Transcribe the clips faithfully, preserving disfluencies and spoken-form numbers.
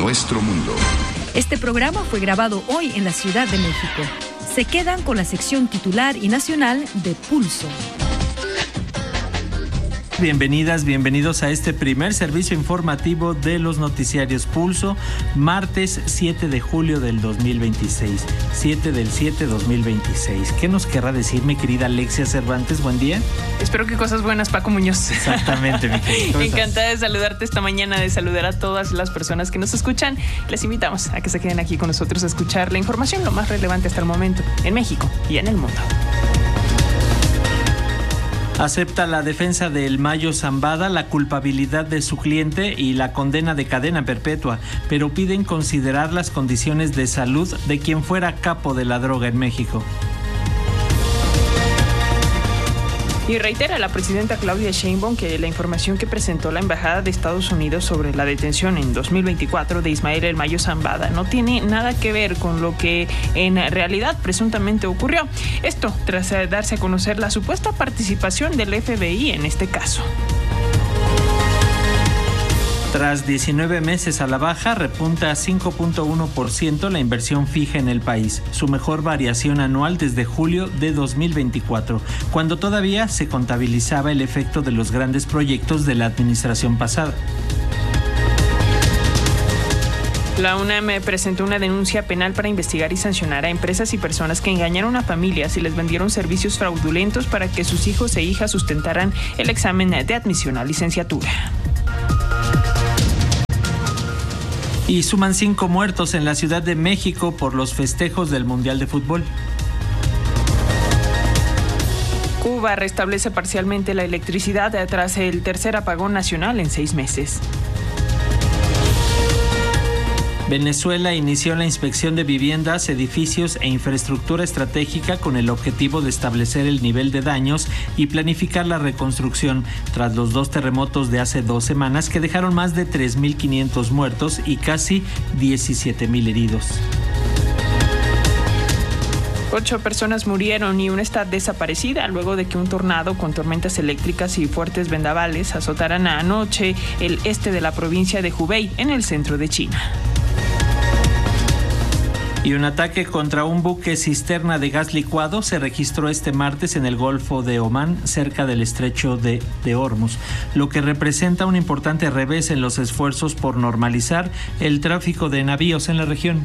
nuestro mundo. Este programa fue grabado hoy en la Ciudad de México. Se quedan con la sección titular y nacional de Pulso. Bienvenidas, bienvenidos a este primer servicio informativo de los noticiarios Pulso, martes siete de julio del dos mil veintiséis, siete del siete dos mil veintiséis. ¿Qué nos querrá decir mi querida Alexia Cervantes? Buen día. Espero que cosas buenas, Paco Muñoz. Exactamente, mi querida. Encantada de saludarte esta mañana, de saludar a todas las personas que nos escuchan. Les invitamos a que se queden aquí con nosotros a escuchar la información, lo más relevante hasta el momento, en México y en el mundo. Acepta la defensa del Mayo Zambada la culpabilidad de su cliente y la condena de cadena perpetua, pero piden considerar las condiciones de salud de quien fuera capo de la droga en México. Y reitera la presidenta Claudia Sheinbaum que la información que presentó la Embajada de Estados Unidos sobre la detención en dos mil veinticuatro de Ismael El Mayo Zambada no tiene nada que ver con lo que en realidad presuntamente ocurrió. Esto tras darse a conocer la supuesta participación del F B I en este caso. Tras diecinueve meses a la baja, repunta a cinco punto uno por ciento la inversión fija en el país, su mejor variación anual desde julio de dos mil veinticuatro, cuando todavía se contabilizaba el efecto de los grandes proyectos de la administración pasada. La UNAM presentó una denuncia penal para investigar y sancionar a empresas y personas que engañaron a familias y les vendieron servicios fraudulentos para que sus hijos e hijas sustentaran el examen de admisión a licenciatura. Y suman cinco muertos en la Ciudad de México por los festejos del Mundial de Fútbol. Cuba restablece parcialmente la electricidad tras el tercer apagón nacional en seis meses. Venezuela inició la inspección de viviendas, edificios e infraestructura estratégica con el objetivo de establecer el nivel de daños y planificar la reconstrucción tras los dos terremotos de hace dos semanas que dejaron más de tres mil quinientos muertos y casi diecisiete mil heridos. Ocho personas murieron y una está desaparecida luego de que un tornado con tormentas eléctricas y fuertes vendavales azotaran anoche el este de la provincia de Hubei, en el centro de China. Y un ataque contra un buque cisterna de gas licuado se registró este martes en el Golfo de Omán, cerca del estrecho de, de Hormuz, lo que representa un importante revés en los esfuerzos por normalizar el tráfico de navíos en la región.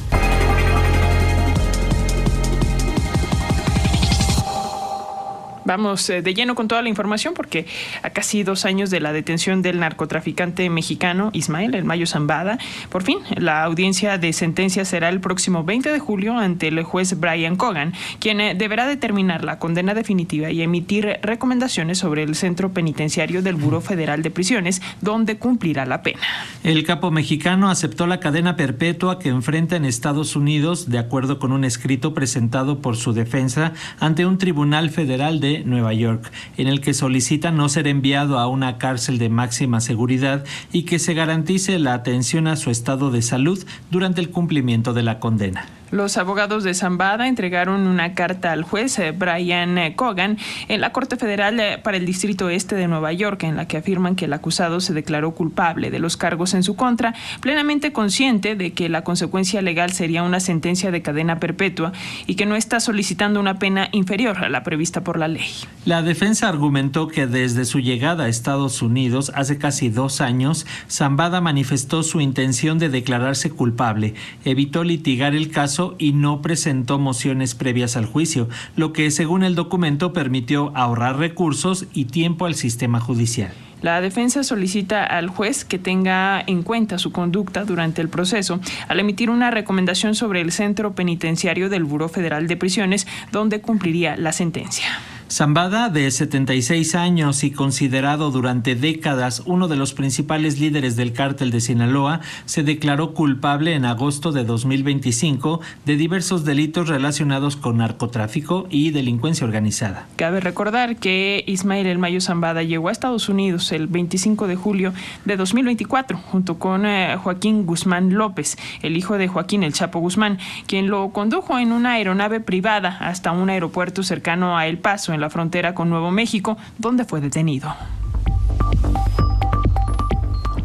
Vamos de lleno con toda la información porque a casi dos años de la detención del narcotraficante mexicano Ismael El Mayo Zambada, por fin la audiencia de sentencia será el próximo veinte de julio ante el juez Brian Cogan, quien deberá determinar la condena definitiva y emitir recomendaciones sobre el centro penitenciario del Buró Federal de Prisiones, donde cumplirá la pena. El capo mexicano aceptó la cadena perpetua que enfrenta en Estados Unidos, de acuerdo con un escrito presentado por su defensa ante un tribunal federal de Nueva York, en el que solicita no ser enviado a una cárcel de máxima seguridad y que se garantice la atención a su estado de salud durante el cumplimiento de la condena. Los abogados de Zambada entregaron una carta al juez Brian Cogan en la Corte Federal para el Distrito Este de Nueva York, en la que afirman que el acusado se declaró culpable de los cargos en su contra, plenamente consciente de que la consecuencia legal sería una sentencia de cadena perpetua y que no está solicitando una pena inferior a la prevista por la ley. La defensa argumentó que desde su llegada a Estados Unidos hace casi dos años, Zambada manifestó su intención de declararse culpable, evitó litigar el caso y no presentó mociones previas al juicio, lo que según el documento permitió ahorrar recursos y tiempo al sistema judicial. La defensa solicita al juez que tenga en cuenta su conducta durante el proceso al emitir una recomendación sobre el centro penitenciario del Buró Federal de Prisiones, donde cumpliría la sentencia. Zambada, de setenta y seis años y considerado durante décadas uno de los principales líderes del cártel de Sinaloa, se declaró culpable en agosto de dos mil veinticinco de diversos delitos relacionados con narcotráfico y delincuencia organizada. Cabe recordar que Ismael El Mayo Zambada llegó a Estados Unidos el veinticinco de julio de dos mil veinticuatro junto con eh, Joaquín Guzmán López, el hijo de Joaquín El Chapo Guzmán, quien lo condujo en una aeronave privada hasta un aeropuerto cercano a El Paso, en la frontera con Nuevo México, donde fue detenido.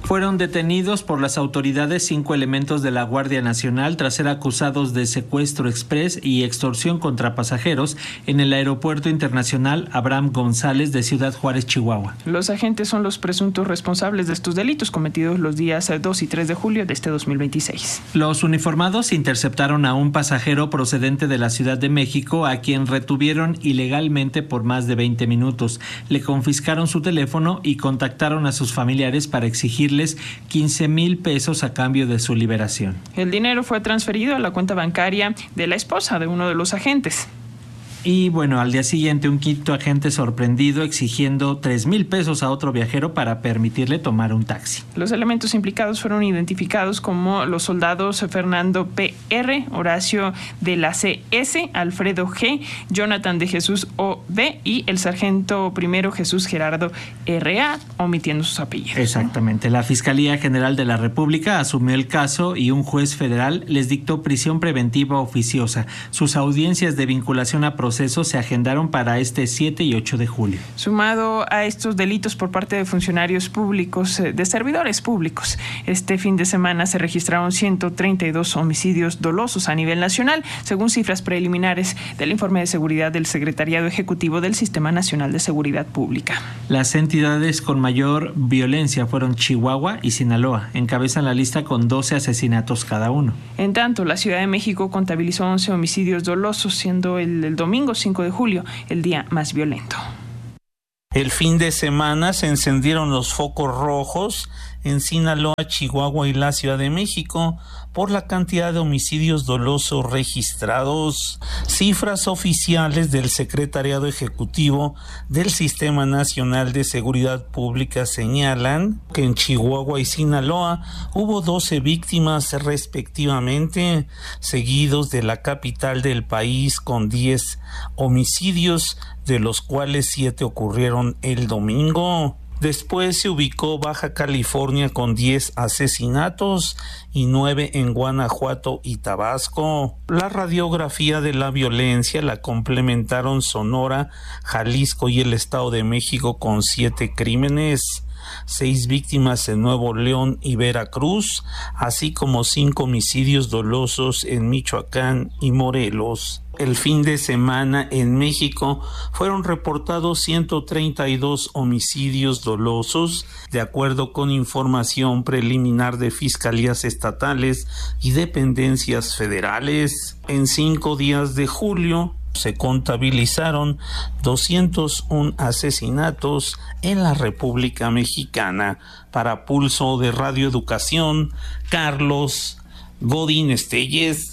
Fueron detenidos por las autoridades cinco elementos de la Guardia Nacional tras ser acusados de secuestro exprés y extorsión contra pasajeros en el Aeropuerto Internacional Abraham González de Ciudad Juárez, Chihuahua. Los agentes son los presuntos responsables de estos delitos cometidos los días dos y tres de julio de este dos mil veintiséis. Los uniformados interceptaron a un pasajero procedente de la Ciudad de México, a quien retuvieron ilegalmente por más de veinte minutos. Le confiscaron su teléfono y contactaron a sus familiares para exigirles quince mil pesos a cambio de su liberación. El dinero fue transferido a la cuenta bancaria de la esposa de uno de los agentes. Y bueno, al día siguiente un quinto agente sorprendido exigiendo tres mil pesos a otro viajero para permitirle tomar un taxi. Los elementos implicados fueron identificados como los soldados Fernando P R, Horacio de la C S, Alfredo G, Jonathan de Jesús O D y el sargento primero Jesús Gerardo R A, omitiendo sus apellidos. Exactamente. La Fiscalía General de la República asumió el caso y un juez federal les dictó prisión preventiva oficiosa. Sus audiencias de vinculación a procesos se agendaron para este siete y ocho de julio. Sumado a estos delitos por parte de funcionarios públicos, de servidores públicos, este fin de semana se registraron ciento treinta y dos homicidios dolosos a nivel nacional, según cifras preliminares del informe de seguridad del Secretariado Ejecutivo del Sistema Nacional de Seguridad Pública. Las entidades con mayor violencia fueron Chihuahua y Sinaloa, encabezan la lista con doce asesinatos cada uno. En tanto, la Ciudad de México contabilizó once homicidios dolosos, siendo el, el domingo cinco de julio el día más violento. El fin de semana se encendieron los focos rojos en Sinaloa, Chihuahua y la Ciudad de México por la cantidad de homicidios dolosos registrados. Cifras oficiales del Secretariado Ejecutivo del Sistema Nacional de Seguridad Pública señalan que en Chihuahua y Sinaloa hubo doce víctimas respectivamente, seguidos de la capital del país con diez homicidios, de los cuales siete ocurrieron el domingo. Después se ubicó Baja California con diez asesinatos y nueve en Guanajuato y Tabasco. La radiografía de la violencia la complementaron Sonora, Jalisco y el Estado de México con siete crímenes, seis víctimas en Nuevo León y Veracruz, así como cinco homicidios dolosos en Michoacán y Morelos. El fin de semana en México fueron reportados ciento treinta y dos homicidios dolosos, de acuerdo con información preliminar de fiscalías estatales y dependencias federales. En cinco días de julio se contabilizaron doscientos uno asesinatos en la República Mexicana. Para Pulso de Radio Educación, Carlos Godín Estelles.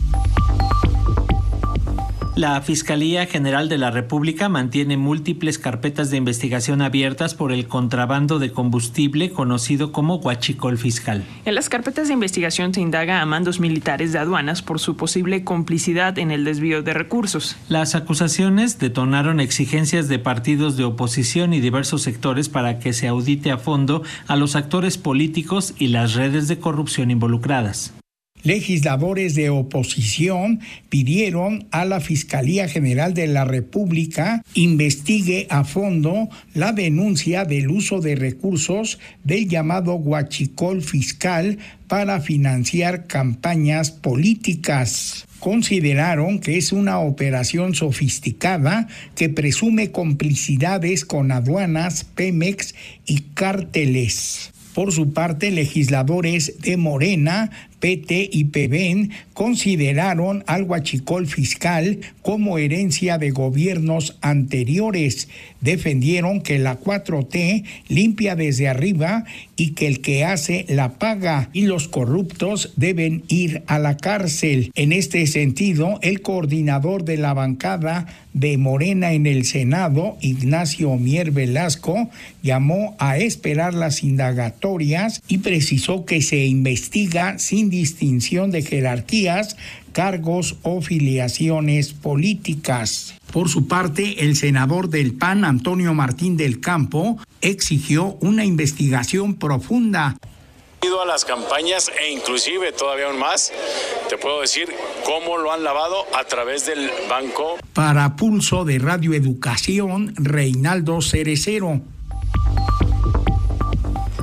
La Fiscalía General de la República mantiene múltiples carpetas de investigación abiertas por el contrabando de combustible conocido como huachicol fiscal. En las carpetas de investigación se indaga a mandos militares de aduanas por su posible complicidad en el desvío de recursos. Las acusaciones detonaron exigencias de partidos de oposición y diversos sectores para que se audite a fondo a los actores políticos y las redes de corrupción involucradas. Legisladores de oposición pidieron a la Fiscalía General de la República investigue a fondo la denuncia del uso de recursos del llamado huachicol fiscal para financiar campañas políticas. Consideraron que es una operación sofisticada que presume complicidades con aduanas, Pemex y cárteles. Por su parte, legisladores de Morena, P T y P B E N consideraron al huachicol fiscal como herencia de gobiernos anteriores. Defendieron que la cuatro T limpia desde arriba y que el que hace la paga y los corruptos deben ir a la cárcel. En este sentido, el coordinador de la bancada de Morena en el Senado, Ignacio Mier Velasco, llamó a esperar las indagatorias y precisó que se investiga sin distinción de jerarquías, cargos o filiaciones políticas. Por su parte, el senador del P A N, Antonio Martín del Campo, exigió una investigación profunda. Ido a las campañas e inclusive todavía aún más, te puedo decir cómo lo han lavado a través del banco. Para Pulso de Radio Educación, Reinaldo Cerecero.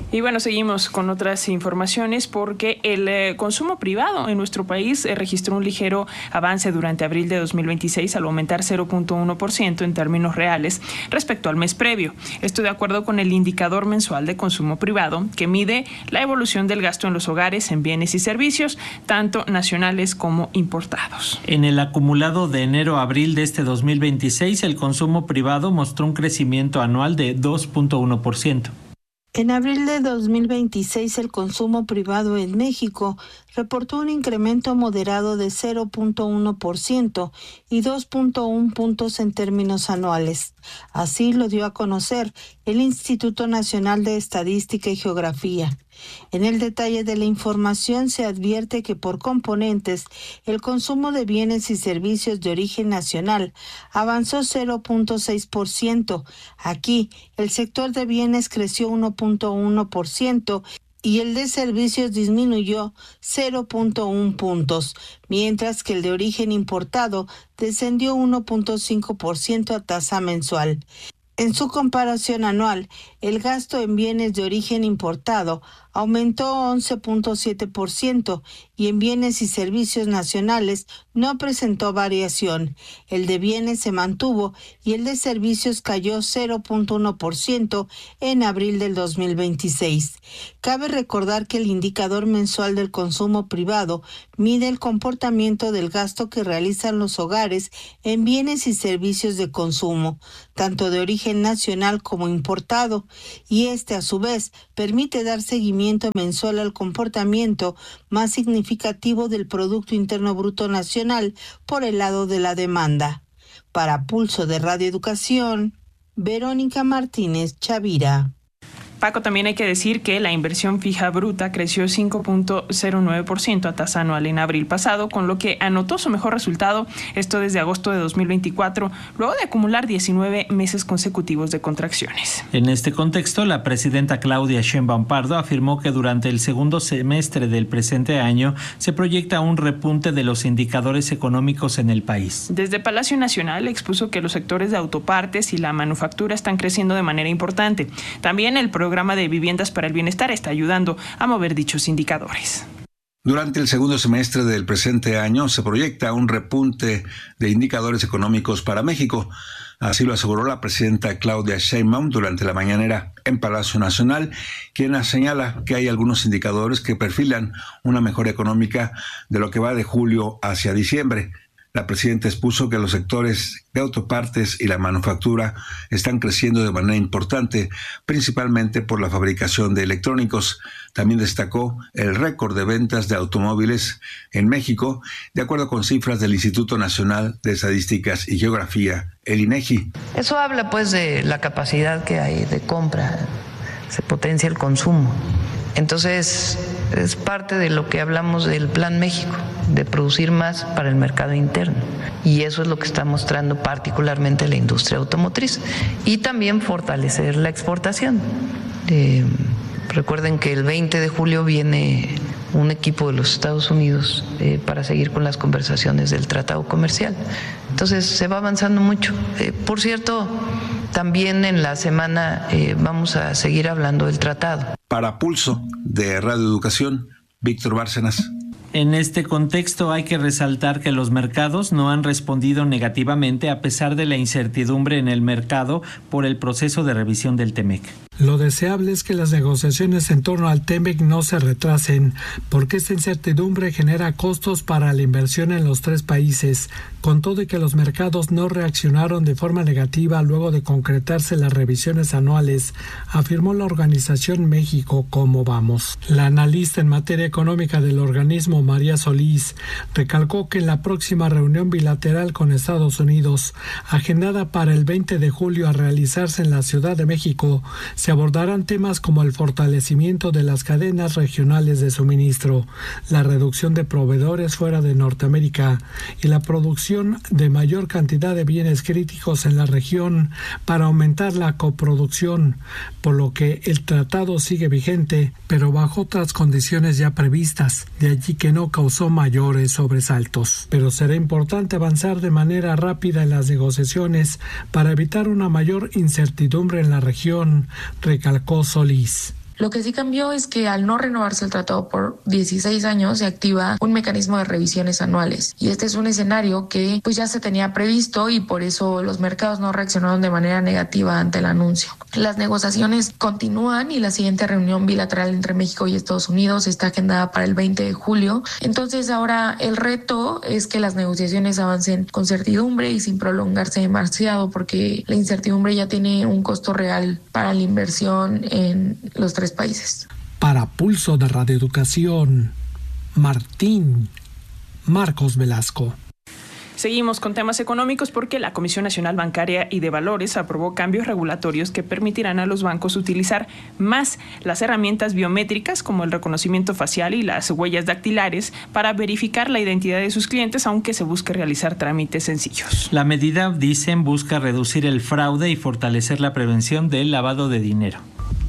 Y bueno, seguimos con otras informaciones porque el eh, consumo privado en nuestro país eh, registró un ligero avance durante abril de dos mil veintiséis al aumentar cero punto uno por ciento en términos reales respecto al mes previo. Esto de acuerdo con el indicador mensual de consumo privado que mide la evolución del gasto en los hogares en bienes y servicios, tanto nacionales como importados. En el acumulado de enero a abril de este dos mil veintiséis, el consumo privado mostró un crecimiento anual de dos punto uno por ciento. En abril de dos mil veintiséis, el consumo privado en México reportó un incremento moderado de cero punto uno por ciento y dos punto uno puntos en términos anuales. Así lo dio a conocer el Instituto Nacional de Estadística y Geografía. En el detalle de la información se advierte que por componentes el consumo de bienes y servicios de origen nacional avanzó cero punto seis por ciento. Aquí el sector de bienes creció uno punto uno por ciento y el de servicios disminuyó cero punto uno puntos, mientras que el de origen importado descendió uno punto cinco por ciento a tasa mensual. En su comparación anual, el gasto en bienes de origen importado aumentó once punto siete por ciento y en bienes y servicios nacionales no presentó variación. El de bienes se mantuvo y el de servicios cayó cero punto uno por ciento en abril del dos mil veintiséis. Cabe recordar que el indicador mensual del consumo privado mide el comportamiento del gasto que realizan los hogares en bienes y servicios de consumo, tanto de origen nacional como importado, y este a su vez permite dar seguimiento mensual al comportamiento más significativo del Producto Interno Bruto Nacional por el lado de la demanda. Para Pulso de Radio Educación, Verónica Martínez Chavira. Paco, también hay que decir que la inversión fija bruta creció cinco punto cero nueve por ciento a tasa anual en abril pasado, con lo que anotó su mejor resultado, esto desde agosto de dos mil veinticuatro, luego de acumular diecinueve meses consecutivos de contracciones. En este contexto, la presidenta Claudia Sheinbaum Pardo afirmó que durante el segundo semestre del presente año se proyecta un repunte de los indicadores económicos en el país. Desde Palacio Nacional expuso que los sectores de autopartes y la manufactura están creciendo de manera importante. También el programa programa de viviendas para el bienestar está ayudando a mover dichos indicadores. Durante el segundo semestre del presente año se proyecta un repunte de indicadores económicos para México. Así lo aseguró la presidenta Claudia Sheinbaum durante la mañanera en Palacio Nacional, quien señala que hay algunos indicadores que perfilan una mejora económica de lo que va de julio hacia diciembre. La presidenta expuso que los sectores de autopartes y la manufactura están creciendo de manera importante, principalmente por la fabricación de electrónicos. También destacó el récord de ventas de automóviles en México, de acuerdo con cifras del Instituto Nacional de Estadísticas y Geografía, el INEGI. Eso habla pues de la capacidad que hay de compra, se potencia el consumo. Entonces, es parte de lo que hablamos del Plan México, de producir más para el mercado interno. Y eso es lo que está mostrando particularmente la industria automotriz. Y también fortalecer la exportación. Eh, recuerden que el veinte de julio viene un equipo de los Estados Unidos eh, para seguir con las conversaciones del tratado comercial. Entonces, se va avanzando mucho. Eh, por cierto, también en la semana eh, vamos a seguir hablando del tratado. Para Pulso de Radio Educación, Víctor Bárcenas. En este contexto hay que resaltar que los mercados no han respondido negativamente a pesar de la incertidumbre en el mercado por el proceso de revisión del TEMEC. Lo deseable es que las negociaciones en torno al TEMEC no se retrasen, porque esta incertidumbre genera costos para la inversión en los tres países, con todo y que los mercados no reaccionaron de forma negativa luego de concretarse las revisiones anuales, afirmó la organización México Cómo Vamos. La analista en materia económica del organismo, María Solís, recalcó que en la próxima reunión bilateral con Estados Unidos, agendada para el veinte de julio a realizarse en la Ciudad de México, se abordarán temas como el fortalecimiento de las cadenas regionales de suministro, la reducción de proveedores fuera de Norteamérica y la producción de mayor cantidad de bienes críticos en la región para aumentar la coproducción, por lo que el tratado sigue vigente, pero bajo otras condiciones ya previstas, de allí que no causó mayores sobresaltos. Pero será importante avanzar de manera rápida en las negociaciones para evitar una mayor incertidumbre en la región, recalcó Solís. Lo que sí cambió es que al no renovarse el tratado por dieciséis años se activa un mecanismo de revisiones anuales y este es un escenario que pues ya se tenía previsto y por eso los mercados no reaccionaron de manera negativa ante el anuncio. Las negociaciones continúan y la siguiente reunión bilateral entre México y Estados Unidos está agendada para el veinte de julio. Entonces ahora el reto es que las negociaciones avancen con certidumbre y sin prolongarse demasiado porque la incertidumbre ya tiene un costo real para la inversión en los tres países. Para Pulso de Radio Educación, Martín Marcos Velasco. Seguimos con temas económicos porque la Comisión Nacional Bancaria y de Valores aprobó cambios regulatorios que permitirán a los bancos utilizar más las herramientas biométricas como el reconocimiento facial y las huellas dactilares para verificar la identidad de sus clientes, aunque se busque realizar trámites sencillos. La medida, dicen, busca reducir el fraude y fortalecer la prevención del lavado de dinero.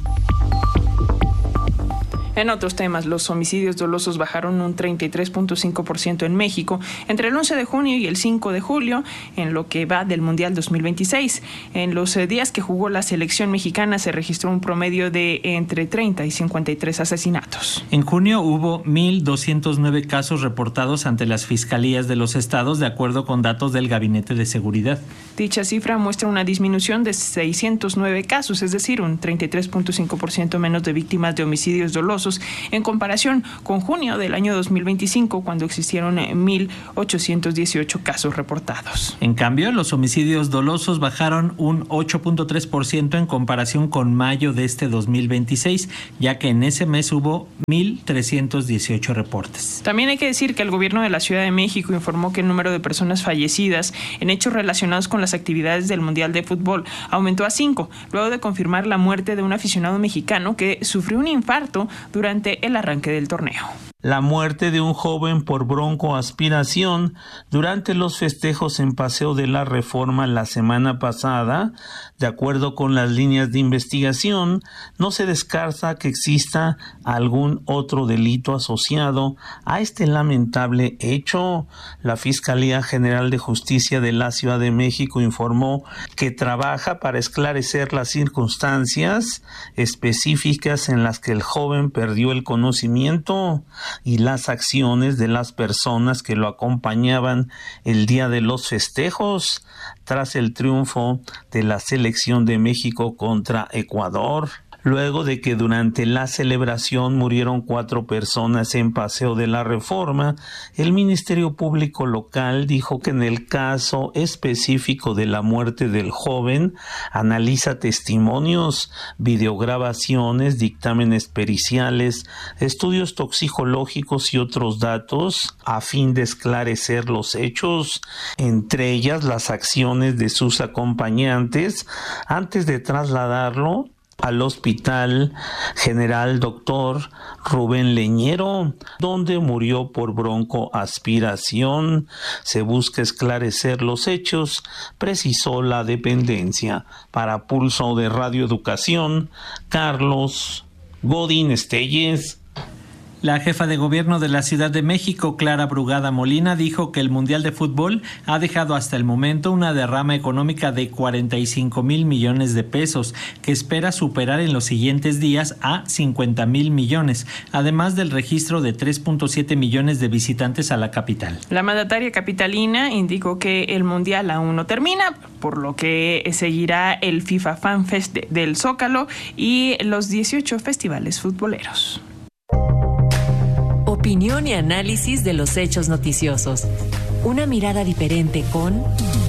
En otros temas, los homicidios dolosos bajaron un treinta y tres punto cinco por ciento en México entre el once de junio y el cinco de julio, en lo que va del Mundial dos mil veintiséis. En los días que jugó la selección mexicana se registró un promedio de entre treinta y cincuenta y tres asesinatos. En junio hubo mil doscientos nueve casos reportados ante las fiscalías de los estados, de acuerdo con datos del Gabinete de Seguridad. Dicha cifra muestra una disminución de seiscientos nueve casos, es decir, un treinta y tres punto cinco por ciento menos de víctimas de homicidios dolosos en comparación con junio del año dos mil veinticinco, cuando existieron mil ochocientos dieciocho casos reportados. En cambio, los homicidios dolosos bajaron un ocho punto tres por ciento en comparación con mayo de este dos mil veintiséis, ya que en ese mes hubo mil trescientos dieciocho reportes. También hay que decir que el gobierno de la Ciudad de México informó que el número de personas fallecidas en hechos relacionados con las actividades del Mundial de Fútbol aumentó a cinco, luego de confirmar la muerte de un aficionado mexicano que sufrió un infarto durante el arranque del torneo. La muerte de un joven por broncoaspiración durante los festejos en Paseo de la Reforma la semana pasada, de acuerdo con las líneas de investigación, no se descarta que exista algún otro delito asociado a este lamentable hecho. La Fiscalía General de Justicia de la Ciudad de México informó que trabaja para esclarecer las circunstancias específicas en las que el joven perdió el conocimiento y las acciones de las personas que lo acompañaban el día de los festejos tras el triunfo de la selección de México contra Ecuador. Luego de que durante la celebración murieron cuatro personas en Paseo de la Reforma, el Ministerio Público local dijo que en el caso específico de la muerte del joven, analiza testimonios, videograbaciones, dictámenes periciales, estudios toxicológicos y otros datos a fin de esclarecer los hechos, entre ellas las acciones de sus acompañantes antes de trasladarlo al Hospital General Doctor Rubén Leñero, donde murió por broncoaspiración. Se busca esclarecer los hechos, precisó la dependencia. Para Pulso de Radio Educación, Carlos Godín Estelles. La jefa de gobierno de la Ciudad de México, Clara Brugada Molina, dijo que el Mundial de Fútbol ha dejado hasta el momento una derrama económica de cuarenta y cinco mil millones de pesos, que espera superar en los siguientes días a cincuenta mil millones, además del registro de tres punto siete millones de visitantes a la capital. La mandataria capitalina indicó que el Mundial aún no termina, por lo que seguirá el FIFA Fan Fest del Zócalo y los dieciocho festivales futboleros. Opinión y análisis de los hechos noticiosos. Una mirada diferente con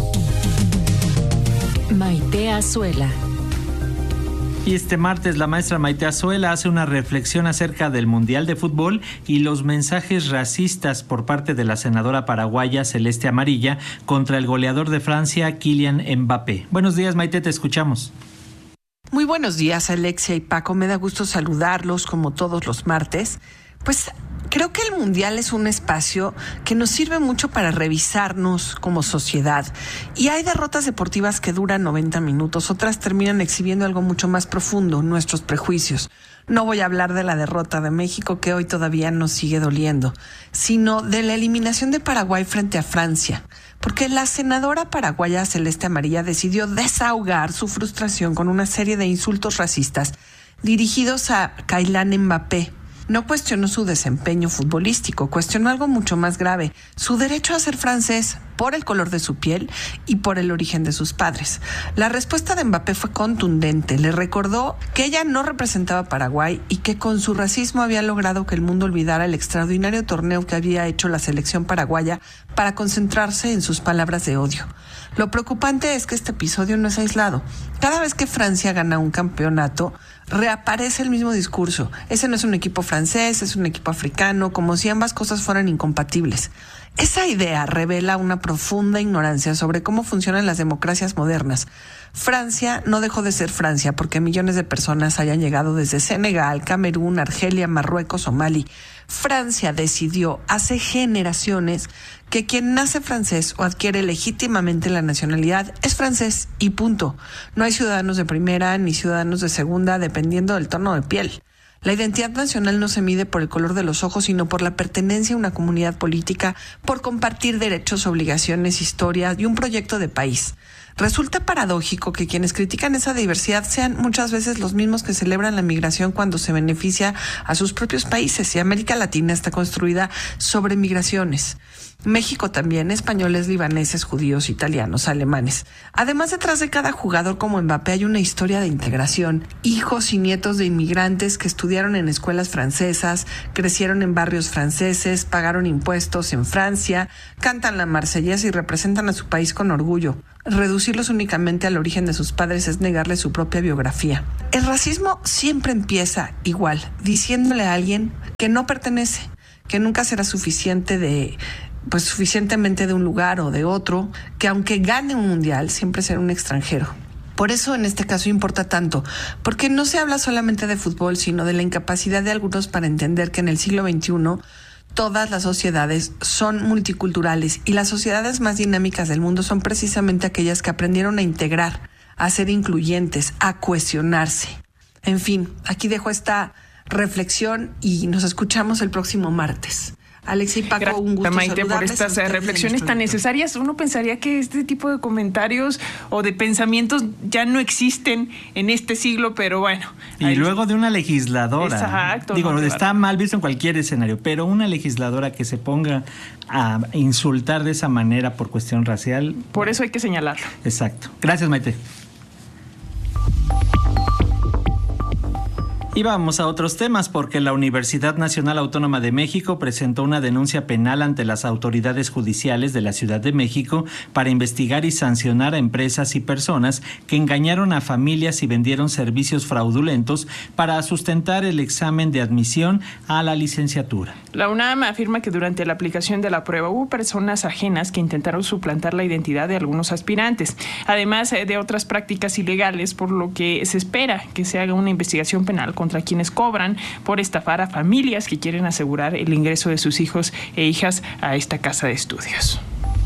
Maite Azuela. Y este martes la maestra Maite Azuela hace una reflexión acerca del Mundial de Fútbol y los mensajes racistas por parte de la senadora paraguaya Celeste Amarilla contra el goleador de Francia, Kylian Mbappé. Buenos días, Maite, te escuchamos. Muy buenos días, Alexia y Paco. Me da gusto saludarlos como todos los martes. Pues creo que el Mundial es un espacio que nos sirve mucho para revisarnos como sociedad. Y hay derrotas deportivas que duran noventa minutos, otras terminan exhibiendo algo mucho más profundo, nuestros prejuicios. No voy a hablar de la derrota de México, que hoy todavía nos sigue doliendo, sino de la eliminación de Paraguay frente a Francia. Porque la senadora paraguaya Celeste Amarilla decidió desahogar su frustración con una serie de insultos racistas dirigidos a Kylian Mbappé. No cuestionó su desempeño futbolístico, cuestionó algo mucho más grave, su derecho a ser francés por el color de su piel y por el origen de sus padres. La respuesta de Mbappé fue contundente, le recordó que ella no representaba a Paraguay y que con su racismo había logrado que el mundo olvidara el extraordinario torneo que había hecho la selección paraguaya para concentrarse en sus palabras de odio. Lo preocupante es que este episodio no es aislado. Cada vez que Francia gana un campeonato, reaparece el mismo discurso. Ese no es un equipo francés, es un equipo africano, como si ambas cosas fueran incompatibles. Esa idea revela una profunda ignorancia sobre cómo funcionan las democracias modernas. Francia no dejó de ser Francia porque millones de personas hayan llegado desde Senegal, Camerún, Argelia, Marruecos o Mali. Francia decidió hace generaciones que quien nace francés o adquiere legítimamente la nacionalidad es francés y punto. No hay ciudadanos de primera ni ciudadanos de segunda dependiendo del tono de piel. La identidad nacional no se mide por el color de los ojos, sino por la pertenencia a una comunidad política, por compartir derechos, obligaciones, historia y un proyecto de país. Resulta paradójico que quienes critican esa diversidad sean muchas veces los mismos que celebran la migración cuando se beneficia a sus propios países, y América Latina está construida sobre migraciones. México también, españoles, libaneses, judíos, italianos, alemanes. Además, detrás de cada jugador como Mbappé hay una historia de integración. Hijos y nietos de inmigrantes que estudiaron en escuelas francesas, crecieron en barrios franceses, pagaron impuestos en Francia, cantan la Marsellesa y representan a su país con orgullo. Reducirlos únicamente al origen de sus padres es negarles su propia biografía. El racismo siempre empieza igual, diciéndole a alguien que no pertenece, que nunca será suficiente de... pues suficientemente de un lugar o de otro, que aunque gane un mundial, siempre será un extranjero. Por eso en este caso importa tanto, porque no se habla solamente de fútbol, sino de la incapacidad de algunos para entender que en el siglo veintiuno todas las sociedades son multiculturales y las sociedades más dinámicas del mundo son precisamente aquellas que aprendieron a integrar, a ser incluyentes, a cohesionarse. En fin, aquí dejo esta reflexión y nos escuchamos el próximo martes. Alex y Paco, Gracias, un gusto Maite, por estas reflexiones tan necesarias. Uno pensaría que este tipo de comentarios o de pensamientos ya no existen en este siglo, pero bueno. Y luego de una legisladora. Exacto. Digo, no, está mal visto en cualquier escenario, pero una legisladora que se ponga a insultar de esa manera por cuestión racial. Por eso hay que señalarlo. Exacto. Gracias, Maite. Y vamos a otros temas, porque la Universidad Nacional Autónoma de México presentó una denuncia penal ante las autoridades judiciales de la Ciudad de México para investigar y sancionar a empresas y personas que engañaron a familias y vendieron servicios fraudulentos para sustentar el examen de admisión a la licenciatura. La UNAM afirma que durante la aplicación de la prueba hubo personas ajenas que intentaron suplantar la identidad de algunos aspirantes, además de otras prácticas ilegales, por lo que se espera que se haga una investigación penal contra quienes cobran por estafar a familias que quieren asegurar el ingreso de sus hijos e hijas a esta casa de estudios.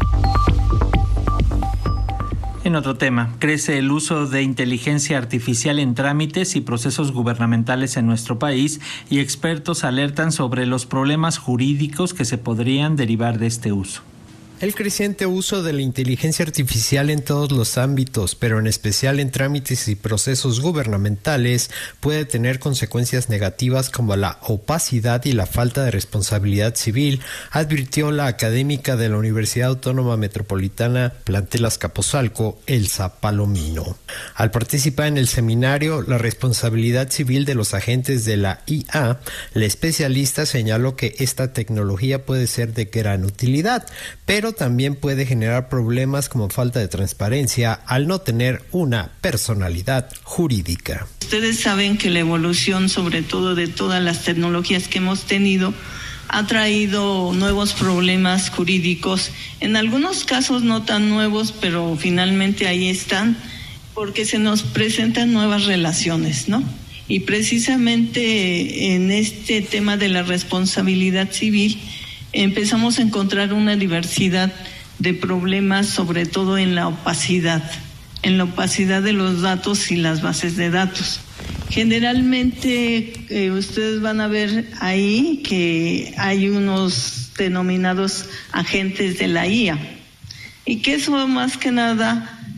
En otro tema, crece el uso de inteligencia artificial en trámites y procesos gubernamentales en nuestro país, y expertos alertan sobre los problemas jurídicos que se podrían derivar de este uso. El creciente uso de la inteligencia artificial en todos los ámbitos, pero en especial en trámites y procesos gubernamentales, puede tener consecuencias negativas como la opacidad y la falta de responsabilidad civil, advirtió la académica de la Universidad Autónoma Metropolitana Plantel Azcapotzalco, Elsa Palomino. Al participar en el seminario La responsabilidad civil de los agentes de la I A, la especialista señaló que esta tecnología puede ser de gran utilidad, pero también puede generar problemas como falta de transparencia al no tener una personalidad jurídica. Ustedes saben que la evolución, sobre todo de todas las tecnologías que hemos tenido, ha traído nuevos problemas jurídicos, en algunos casos no tan nuevos, pero finalmente ahí están, porque se nos presentan nuevas relaciones, ¿no? Y precisamente en este tema de la responsabilidad civil, empezamos a encontrar una diversidad de problemas, sobre todo en la opacidad, en la opacidad de los datos y las bases de datos. Generalmente eh, ustedes van a ver ahí que hay unos denominados agentes de la I A, y que eso más que nada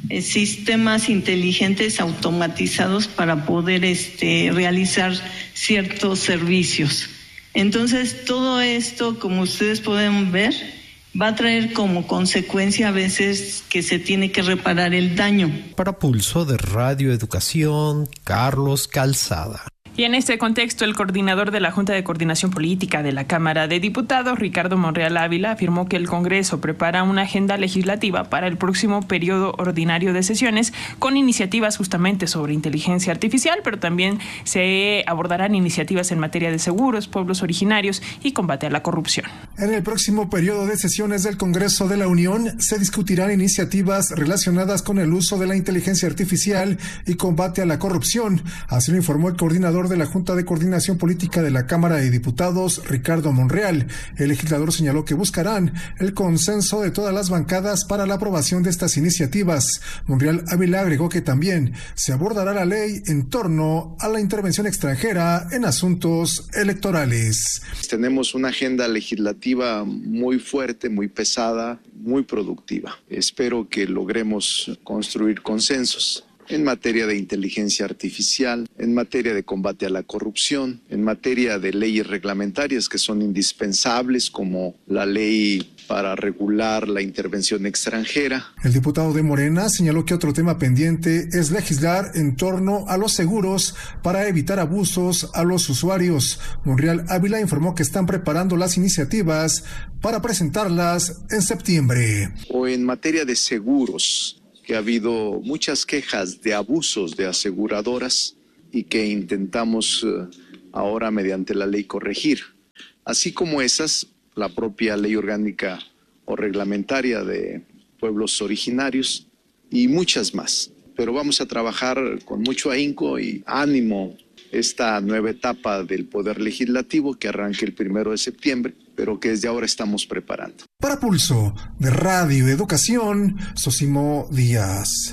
eh, sistemas inteligentes automatizados para poder este, realizar ciertos servicios. Entonces, todo esto, como ustedes pueden ver, va a traer como consecuencia a veces que se tiene que reparar el daño. Para Pulso de Radio Educación, Carlos Calzada. Y en este contexto, el coordinador de la Junta de Coordinación Política de la Cámara de Diputados, Ricardo Monreal Ávila, afirmó que el Congreso prepara una agenda legislativa para el próximo periodo ordinario de sesiones con iniciativas justamente sobre inteligencia artificial, pero también se abordarán iniciativas en materia de seguros, pueblos originarios y combate a la corrupción. En el próximo periodo de sesiones del Congreso de la Unión se discutirán iniciativas relacionadas con el uso de la inteligencia artificial y combate a la corrupción. Así lo informó el coordinador de la Junta de Coordinación Política de la Cámara de Diputados, Ricardo Monreal. El legislador señaló que buscarán el consenso de todas las bancadas para la aprobación de estas iniciativas. Monreal Ávila agregó que también se abordará la ley en torno a la intervención extranjera en asuntos electorales. Tenemos una agenda legislativa muy fuerte, muy pesada, muy productiva. Espero que logremos construir consensos en materia de inteligencia artificial, en materia de combate a la corrupción, en materia de leyes reglamentarias que son indispensables, como la ley para regular la intervención extranjera. El diputado de Morena señaló que otro tema pendiente es legislar en torno a los seguros para evitar abusos a los usuarios. Monreal Ávila informó que están preparando las iniciativas para presentarlas en septiembre. O en materia de seguros, que ha habido muchas quejas de abusos de aseguradoras y que intentamos uh, ahora mediante la ley corregir. Así como esas, la propia ley orgánica o reglamentaria de pueblos originarios y muchas más. Pero vamos a trabajar con mucho ahínco y ánimo esta nueva etapa del Poder Legislativo que arranque el primero de septiembre, pero que desde ahora estamos preparando. Para Pulso de Radio Educación, Sosimo Díaz.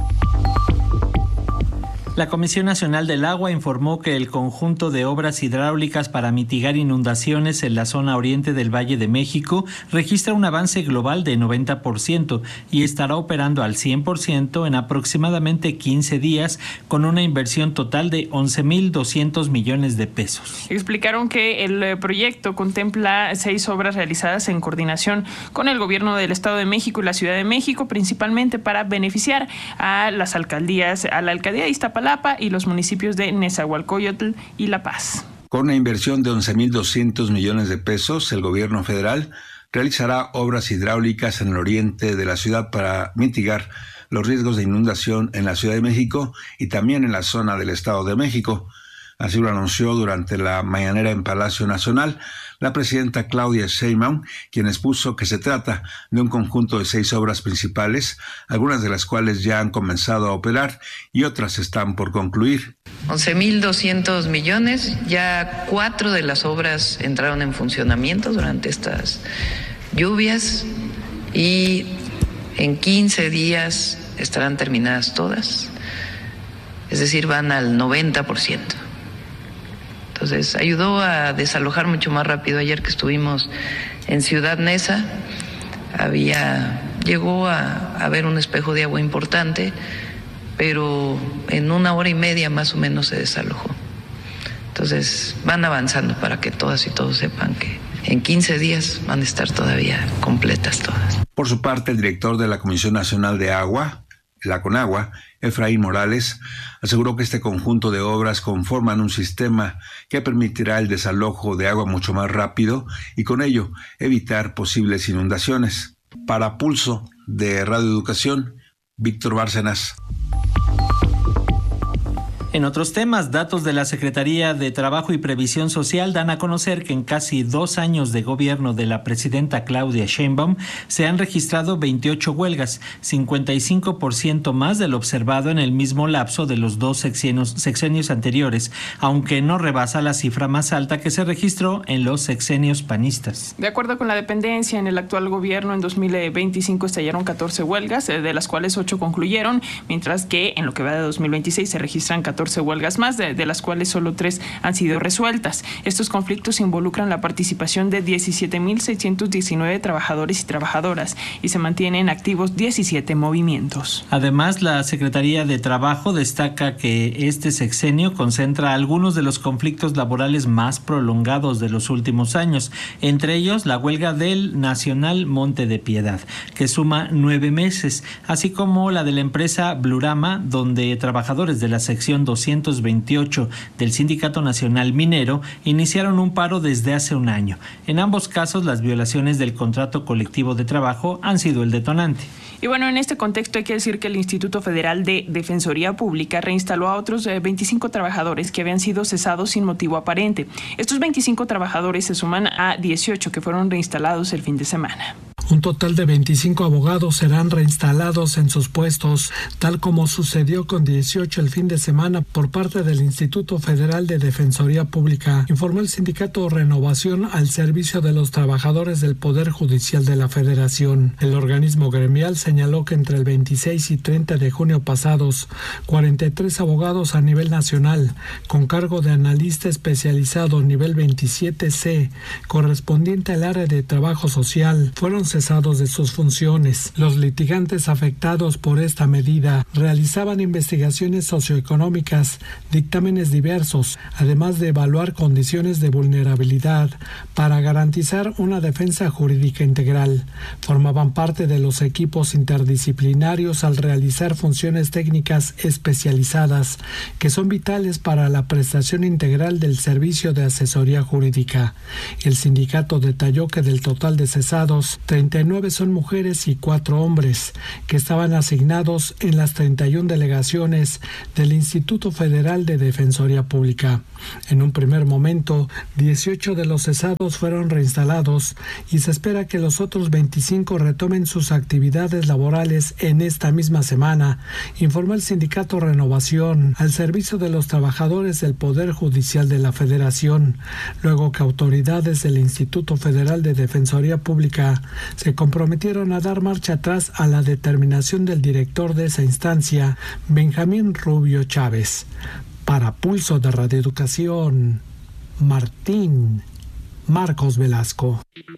La Comisión Nacional del Agua informó que el conjunto de obras hidráulicas para mitigar inundaciones en la zona oriente del Valle de México registra un avance global de noventa por ciento y estará operando al cien por ciento en aproximadamente quince días con una inversión total de once mil doscientos millones de pesos. Explicaron que el proyecto contempla seis obras realizadas en coordinación con el gobierno del Estado de México y la Ciudad de México, principalmente para beneficiar a las alcaldías, a la alcaldía de Iztapalapa y los municipios de Nezahualcóyotl y La Paz. Con una inversión de once mil doscientos millones de pesos, el gobierno federal realizará obras hidráulicas en el oriente de la ciudad para mitigar los riesgos de inundación en la Ciudad de México y también en la zona del Estado de México. Así lo anunció durante la mañanera en Palacio Nacional la presidenta Claudia Sheinbaum, quien expuso que se trata de un conjunto de seis obras principales, algunas de las cuales ya han comenzado a operar y otras están por concluir. once mil doscientos millones, ya cuatro de las obras entraron en funcionamiento durante estas lluvias y en quince días estarán terminadas todas, es decir, van al noventa por ciento. Entonces, ayudó a desalojar mucho más rápido. Ayer que estuvimos en Ciudad Neza, había, llegó a, a haber un espejo de agua importante, pero en una hora y media más o menos se desalojó. Entonces, van avanzando para que todas y todos sepan que en quince días van a estar todavía completas todas. Por su parte, el director de la Comisión Nacional de Agua, la CONAGUA, Efraín Morales, aseguró que este conjunto de obras conforman un sistema que permitirá el desalojo de agua mucho más rápido y con ello evitar posibles inundaciones. Para Pulso de Radio Educación, Víctor Bárcenas. En otros temas, datos de la Secretaría de Trabajo y Previsión Social dan a conocer que en casi dos años de gobierno de la presidenta Claudia Sheinbaum se han registrado veintiocho huelgas, cincuenta y cinco por ciento más de lo observado en el mismo lapso de los dos sexenios, sexenios anteriores, aunque no rebasa la cifra más alta que se registró en los sexenios panistas. De acuerdo con la dependencia, en el actual gobierno en dos mil veinticinco estallaron catorce huelgas, de las cuales ocho concluyeron, mientras que en lo que va de dos mil veintiséis se registran catorce catorce huelgas más, de, de las cuales solo tres han sido resueltas. Estos conflictos involucran la participación de diecisiete mil seiscientos diecinueve trabajadores y trabajadoras y se mantienen activos diecisiete movimientos. Además, la Secretaría de Trabajo destaca que este sexenio concentra algunos de los conflictos laborales más prolongados de los últimos años, entre ellos la huelga del Nacional Monte de Piedad, que suma nueve meses, así como la de la empresa Blurama, donde trabajadores de la sección doscientos veintiocho del Sindicato Nacional Minero iniciaron un paro desde hace un año. En ambos casos, las violaciones del contrato colectivo de trabajo han sido el detonante. Y bueno, en este contexto hay que decir que el Instituto Federal de Defensoría Pública reinstaló a otros veinticinco trabajadores que habían sido cesados sin motivo aparente. Estos veinticinco trabajadores se suman a dieciocho que fueron reinstalados el fin de semana. Un total de veinticinco abogados serán reinstalados en sus puestos, tal como sucedió con dieciocho el fin de semana por parte del Instituto Federal de Defensoría Pública, informó el sindicato Renovación al servicio de los trabajadores del Poder Judicial de la Federación. El organismo gremial señaló que entre el veintiséis y treinta de junio pasados, cuarenta y tres abogados a nivel nacional, con cargo de analista especializado nivel veintisiete ce, correspondiente al área de trabajo social, fueron cesados de sus funciones. Los litigantes afectados por esta medida realizaban investigaciones socioeconómicas, dictámenes diversos, además de evaluar condiciones de vulnerabilidad para garantizar una defensa jurídica integral. Formaban parte de los equipos interdisciplinarios al realizar funciones técnicas especializadas que son vitales para la prestación integral del servicio de asesoría jurídica. El sindicato detalló que del total de cesados, treinta y nueve son mujeres y cuatro hombres, que estaban asignados en las treinta y una delegaciones del Instituto Federal de Defensoría Pública. En un primer momento, dieciocho de los cesados fueron reinstalados y se espera que los otros veinticinco retomen sus actividades laborales en esta misma semana, informó el sindicato Renovación al servicio de los trabajadores del Poder Judicial de la Federación, luego que autoridades del Instituto Federal de Defensoría Pública se comprometieron a dar marcha atrás a la determinación del director de esa instancia, Benjamín Rubio Chávez. Para Pulso de Radio Educación, Martín Marcos Velasco.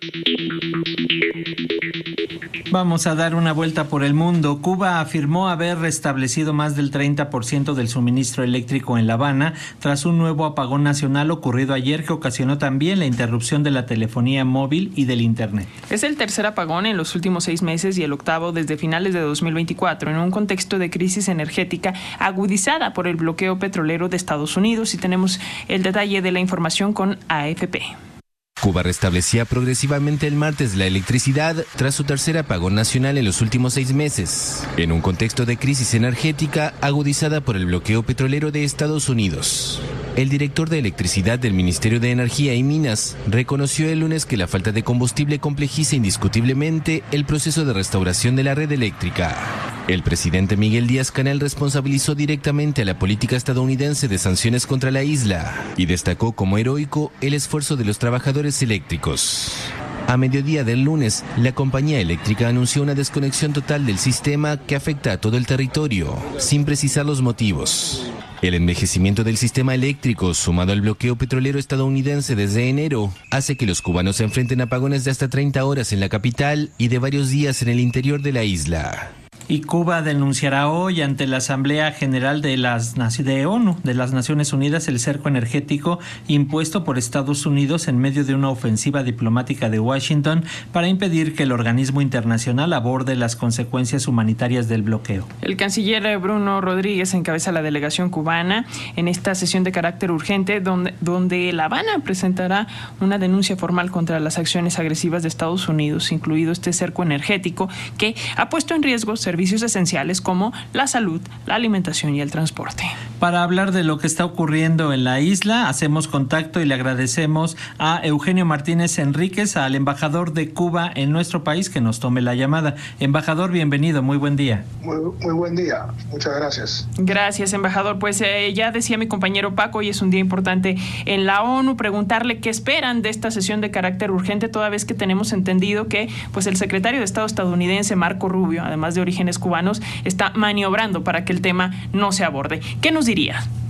Vamos a dar una vuelta por el mundo. Cuba afirmó haber restablecido más del treinta por ciento del suministro eléctrico en La Habana tras un nuevo apagón nacional ocurrido ayer que ocasionó también la interrupción de la telefonía móvil y del Internet. Es el tercer apagón en los últimos seis meses y el octavo desde finales de dos mil veinticuatro en un contexto de crisis energética agudizada por el bloqueo petrolero de Estados Unidos. Y tenemos el detalle de la información con A F P. Cuba restablecía progresivamente el martes la electricidad tras su tercer apagón nacional en los últimos seis meses, en un contexto de crisis energética agudizada por el bloqueo petrolero de Estados Unidos. El director de electricidad del Ministerio de Energía y Minas reconoció el lunes que la falta de combustible complejiza indiscutiblemente el proceso de restauración de la red eléctrica. El presidente Miguel Díaz-Canel responsabilizó directamente a la política estadounidense de sanciones contra la isla y destacó como heroico el esfuerzo de los trabajadores eléctricos. A mediodía del lunes, la compañía eléctrica anunció una desconexión total del sistema que afecta a todo el territorio, sin precisar los motivos. El envejecimiento del sistema eléctrico, sumado al bloqueo petrolero estadounidense desde enero, hace que los cubanos se enfrenten a apagones de hasta treinta horas en la capital y de varios días en el interior de la isla. Y Cuba denunciará hoy ante la Asamblea General de las de ONU, de las Naciones Unidas, el cerco energético impuesto por Estados Unidos en medio de una ofensiva diplomática de Washington para impedir que el organismo internacional aborde las consecuencias humanitarias del bloqueo. El canciller Bruno Rodríguez encabeza la delegación cubana en esta sesión de carácter urgente donde, donde La Habana presentará una denuncia formal contra las acciones agresivas de Estados Unidos, incluido este cerco energético que ha puesto en riesgo servicios esenciales como la salud, la alimentación y el transporte. Para hablar de lo que está ocurriendo en la isla, hacemos contacto y le agradecemos a Eugenio Martínez Enríquez, al embajador de Cuba en nuestro país, que nos tome la llamada. Embajador, bienvenido, muy buen día. Muy, muy buen día, muchas gracias. Gracias, embajador. Pues eh, ya decía mi compañero Paco, hoy es un día importante en la ONU, preguntarle qué esperan de esta sesión de carácter urgente, toda vez que tenemos entendido que pues el secretario de Estado estadounidense, Marco Rubio, además de origen cubanos, está maniobrando para que el tema no se aborde. ¿Qué nos diría?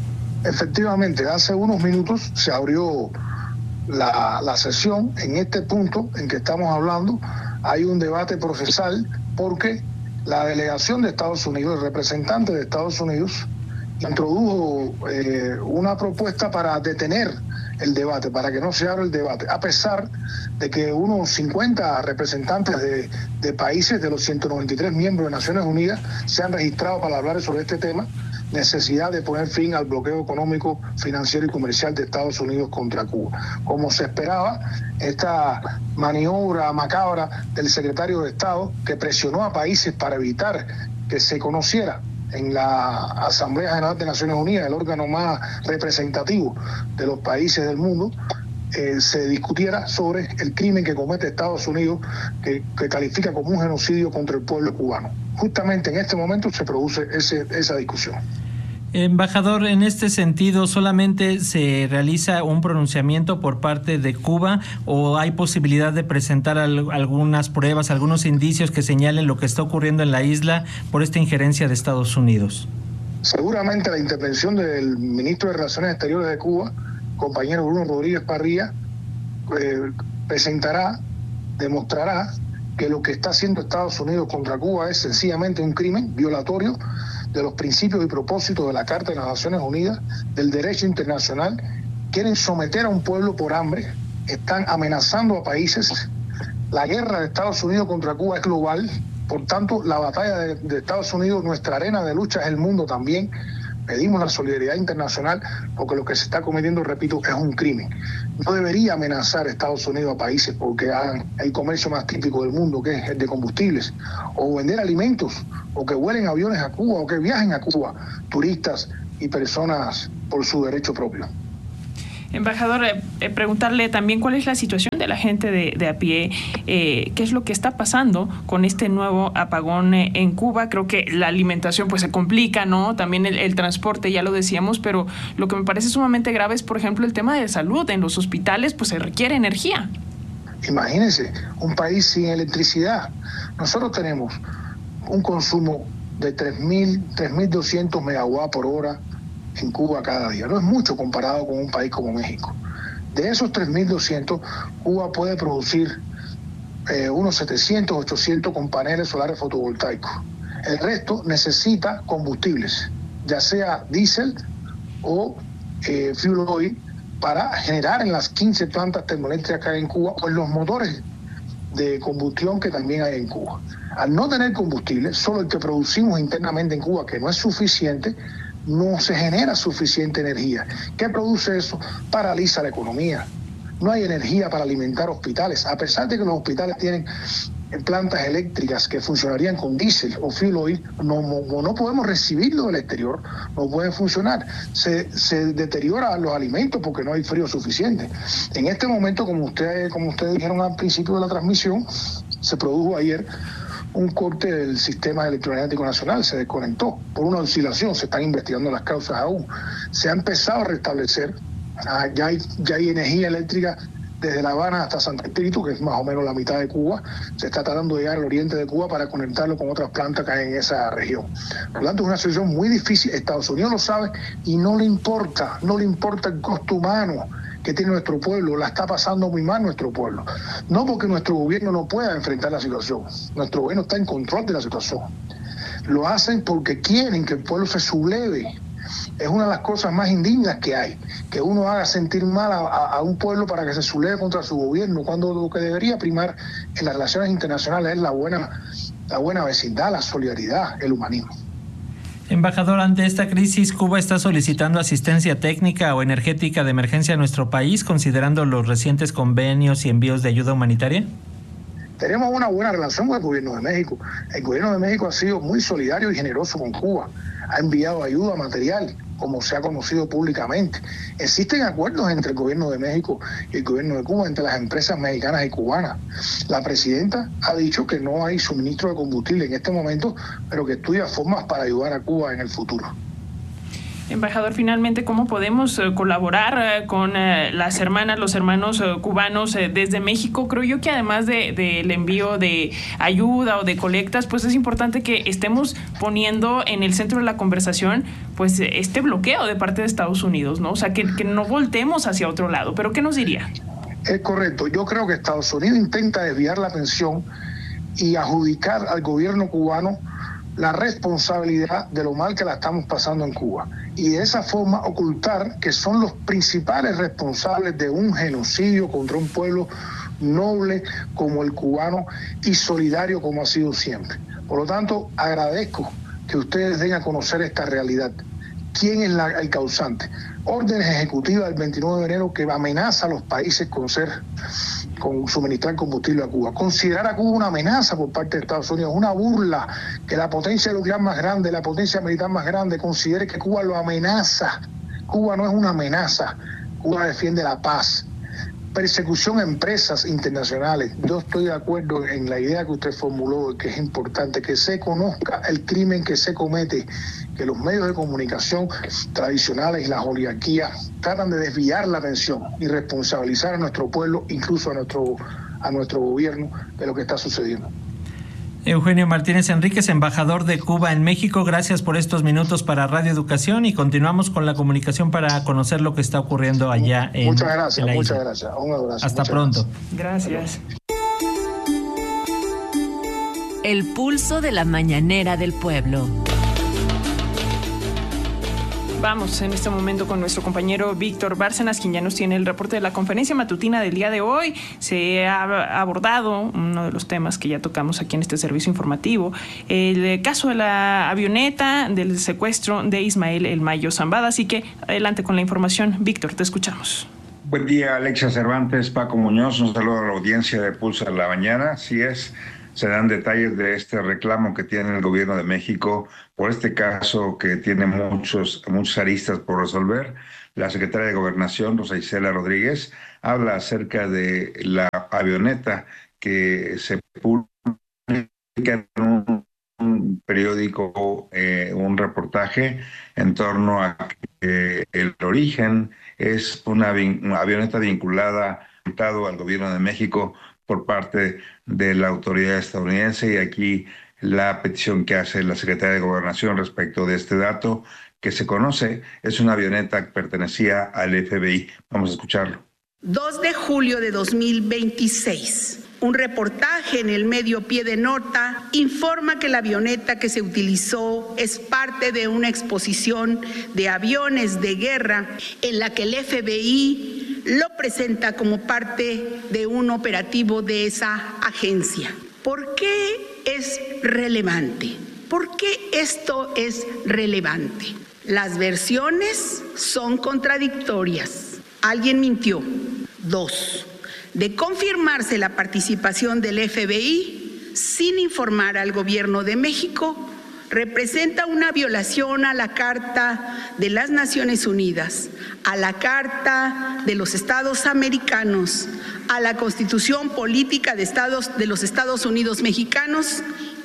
Efectivamente, hace unos minutos se abrió la, la sesión. En este punto en que estamos hablando hay un debate procesal porque la delegación de Estados Unidos, el representante de Estados Unidos, introdujo eh, una propuesta para detener el debate, para que no se abra el debate, a pesar de que unos cincuenta representantes de, de países de los ciento noventa y tres miembros de Naciones Unidas se han registrado para hablar sobre este tema, necesidad de poner fin al bloqueo económico, financiero y comercial de Estados Unidos contra Cuba. Como se esperaba, esta maniobra macabra del secretario de Estado, que presionó a países para evitar que se conociera en la Asamblea General de Naciones Unidas, el órgano más representativo de los países del mundo, eh, se discutiera sobre el crimen que comete Estados Unidos, que, que califica como un genocidio contra el pueblo cubano. Justamente en este momento se produce ese, esa discusión. Embajador, en este sentido, ¿solamente se realiza un pronunciamiento por parte de Cuba o hay posibilidad de presentar al, algunas pruebas, algunos indicios que señalen lo que está ocurriendo en la isla por esta injerencia de Estados Unidos? Seguramente la intervención del ministro de Relaciones Exteriores de Cuba, compañero Bruno Rodríguez Parrilla, eh, presentará, demostrará que lo que está haciendo Estados Unidos contra Cuba es sencillamente un crimen violatorio de los principios y propósitos de la Carta de las Naciones Unidas, del derecho internacional. Quieren someter a un pueblo por hambre, están amenazando a países. La guerra de Estados Unidos contra Cuba es global, por tanto la batalla de, de Estados Unidos, nuestra arena de lucha es el mundo también. Pedimos la solidaridad internacional porque lo que se está cometiendo, repito, es un crimen. No debería amenazar a Estados Unidos a países porque hagan el comercio más típico del mundo, que es el de combustibles, o vender alimentos, o que vuelen aviones a Cuba, o que viajen a Cuba turistas y personas por su derecho propio. Embajador, eh, preguntarle también cuál es la situación de la gente de, de a pie, eh, qué es lo que está pasando con este nuevo apagón eh, en Cuba. Creo que la alimentación pues se complica, ¿no? También el, el transporte, ya lo decíamos, pero lo que me parece sumamente grave es, por ejemplo, el tema de salud. En los hospitales pues se requiere energía. Imagínense, un país sin electricidad. Nosotros tenemos un consumo de tres mil doscientos megawatts por hora en Cuba cada día. No es mucho comparado con un país como México. De esos tres mil doscientos, Cuba puede producir eh, unos setecientos, ochocientos con paneles solares fotovoltaicos. El resto necesita combustibles, ya sea diésel o eh, fuel oil, para generar en las quince plantas termoeléctricas que hay en Cuba o en los motores de combustión que también hay en Cuba. Al no tener combustible, solo el que producimos internamente en Cuba, que no es suficiente, no se genera suficiente energía. ¿Qué produce eso? Paraliza la economía. No hay energía para alimentar hospitales, a pesar de que los hospitales tienen plantas eléctricas que funcionarían con diésel o fuel oil, no, no, no podemos recibirlo del exterior, no pueden funcionar. Se, se deterioran los alimentos porque no hay frío suficiente. En este momento, como ustedes, como ustedes dijeron al principio de la transmisión, se produjo ayer un corte del sistema electromagnético nacional, se desconectó por una oscilación, se están investigando las causas aún. Se ha empezado a restablecer, ah, ya, hay, ya hay energía eléctrica desde La Habana hasta Santo Espíritu, que es más o menos la mitad de Cuba. Se está tratando de llegar al oriente de Cuba para conectarlo con otras plantas que hay en esa región. Por lo tanto, es una situación muy difícil. Estados Unidos lo sabe y no le importa, no le importa el costo humano que tiene nuestro pueblo. La está pasando muy mal nuestro pueblo. No porque nuestro gobierno no pueda enfrentar la situación. Nuestro gobierno está en control de la situación. Lo hacen porque quieren que el pueblo se subleve. Es una de las cosas más indignas que hay, que uno haga sentir mal a, a, a un pueblo para que se subleve contra su gobierno, cuando lo que debería primar en las relaciones internacionales es la buena, la buena vecindad, la solidaridad, el humanismo. Embajador, ante esta crisis, ¿Cuba está solicitando asistencia técnica o energética de emergencia a nuestro país, considerando los recientes convenios y envíos de ayuda humanitaria? Tenemos una buena relación con el gobierno de México. El gobierno de México ha sido muy solidario y generoso con Cuba. Ha enviado ayuda material, como se ha conocido públicamente. Existen acuerdos entre el gobierno de México y el gobierno de Cuba, entre las empresas mexicanas y cubanas. La presidenta ha dicho que no hay suministro de combustible en este momento, pero que estudia formas para ayudar a Cuba en el futuro. Embajador, finalmente, ¿cómo podemos eh, colaborar eh, con eh, las hermanas, los hermanos eh, cubanos eh, desde México? Creo yo que además del de, de envío de ayuda o de colectas, pues es importante que estemos poniendo en el centro de la conversación pues este bloqueo de parte de Estados Unidos, ¿no? O sea, que, que no voltemos hacia otro lado. ¿Pero qué nos diría? Es correcto. Yo creo que Estados Unidos intenta desviar la atención y adjudicar al gobierno cubano la responsabilidad de lo mal que la estamos pasando en Cuba y de esa forma ocultar que son los principales responsables de un genocidio contra un pueblo noble como el cubano y solidario como ha sido siempre. Por lo tanto, agradezco que ustedes den a conocer esta realidad. ¿Quién es la, el causante? Órdenes ejecutivas del veintinueve de enero que amenaza a los países con ser, con suministrar combustible a Cuba. Considerar a Cuba una amenaza por parte de Estados Unidos, una burla, que la potencia nuclear más grande, la potencia militar más grande, considere que Cuba lo amenaza. Cuba no es una amenaza, Cuba defiende la paz. Persecución a empresas internacionales. Yo estoy de acuerdo en la idea que usted formuló, que es importante que se conozca el crimen que se comete, que los medios de comunicación tradicionales y las oligarquías tratan de desviar la atención y responsabilizar a nuestro pueblo, incluso a nuestro, a nuestro gobierno, de lo que está sucediendo. Eugenio Martínez Enríquez, embajador de Cuba en México, gracias por estos minutos para Radio Educación y continuamos con la comunicación para conocer lo que está ocurriendo allá en Muchas gracias, en la muchas isla. gracias. Un abrazo. Hasta pronto. Gracias. El pulso de la mañanera del pueblo. Vamos en este momento con nuestro compañero Víctor Bárcenas, quien ya nos tiene el reporte de la conferencia matutina del día de hoy. Se ha abordado uno de los temas que ya tocamos aquí en este servicio informativo, el caso de la avioneta del secuestro de Ismael El Mayo Zambada. Así que adelante con la información. Víctor, te escuchamos. Buen día, Alexia Cervantes, Paco Muñoz. Un saludo a la audiencia de Pulso de la Mañana. Así es, se dan detalles de este reclamo que tiene el gobierno de México por este caso que tiene muchos, muchas aristas por resolver. La secretaria de Gobernación, Rosa Isela Rodríguez, habla acerca de la avioneta que se publica en un, un periódico, eh, un reportaje en torno a que el origen es una, una avioneta vinculada al gobierno de México por parte de la autoridad estadounidense, y aquí la petición que hace la Secretaría de Gobernación respecto de este dato que se conoce es una avioneta que pertenecía al F B I. Vamos a escucharlo. dos de julio de dos mil veintiséis. Un reportaje en el medio Pie de Nota informa que la avioneta que se utilizó es parte de una exposición de aviones de guerra en la que el F B I lo presenta como parte de un operativo de esa agencia. ¿Por qué es relevante? ¿Por qué esto es relevante? Las versiones son contradictorias. Alguien mintió. Dos, de confirmarse la participación del F B I sin informar al gobierno de México, representa una violación a la Carta de las Naciones Unidas, a la Carta de los Estados Americanos, a la Constitución Política de, Estados, de los Estados Unidos Mexicanos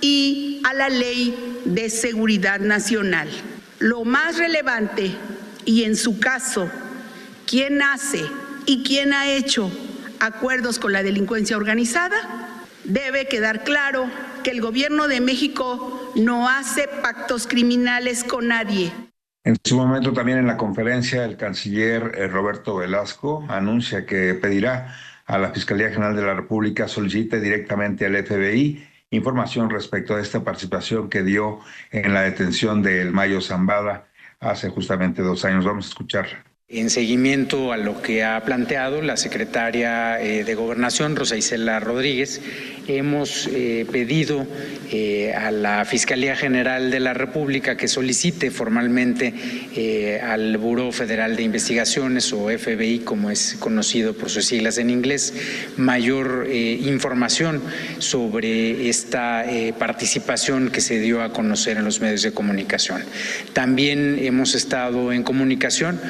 y a la Ley de Seguridad Nacional. Lo más relevante, y en su caso, ¿quién hace y quién ha hecho acuerdos con la delincuencia organizada? Debe quedar claro que el gobierno de México no hace pactos criminales con nadie. En su momento también en la conferencia el canciller eh, Roberto Velasco anuncia que pedirá a la Fiscalía General de la República solicite directamente al F B I información respecto a esta participación que dio en la detención de El Mayo Zambada hace justamente dos años. Vamos a escuchar. En seguimiento a lo que ha planteado la secretaria eh, de Gobernación, Rosa Isela Rodríguez, hemos eh, pedido eh, a la Fiscalía General de la República que solicite formalmente eh, al Buró Federal de Investigaciones, o F B I, como es conocido por sus siglas en inglés, mayor eh, información sobre esta eh, participación que se dio a conocer en los medios de comunicación. También hemos estado en comunicación con la